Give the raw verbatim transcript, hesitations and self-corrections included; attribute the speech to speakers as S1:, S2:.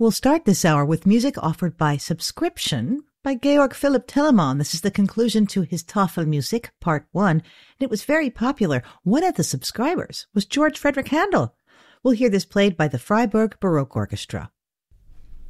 S1: We'll start this hour with music offered by subscription by Georg Philipp Telemann. This is the conclusion to his Tafelmusik, Part one, and it was very popular. One of the subscribers was George Frederick Handel. We'll hear this played by the Freiburg Baroque Orchestra.